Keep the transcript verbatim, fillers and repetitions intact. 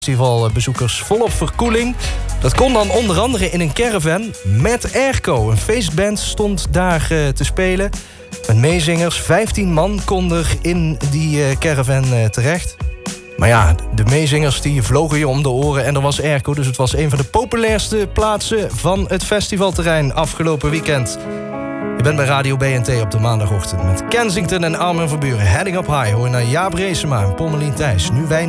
festivalbezoekers volop verkoeling. Dat kon dan onder andere in een caravan met airco. Een feestband stond daar uh, te spelen. Met meezingers, vijftien man kon er in die uh, caravan uh, terecht. Maar ja, de meezingers die vlogen je om de oren en er was airco. Dus het was een van de populairste plaatsen van het festivalterrein afgelopen weekend. Je bent bij Radio B N T op de maandagochtend met Kensington en Armin van Buuren. Heading Up High, hoor naar Jaap Reesema en Pommelien Thijs. Nu wij